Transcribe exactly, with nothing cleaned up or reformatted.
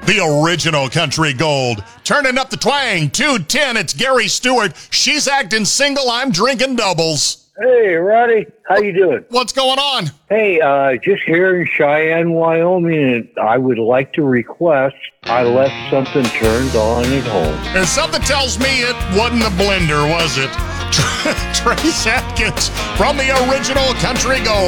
The original country gold. Turning up the twang. two ten, it's Gary Stewart. She's acting single, I'm drinking doubles. Hey, Roddy. How you doing? What's going on? Hey, uh, just here in Cheyenne, Wyoming, and I would like to request I left something turned on at home. And something tells me it wasn't the blender, was it? Trace Atkins from the original country gold.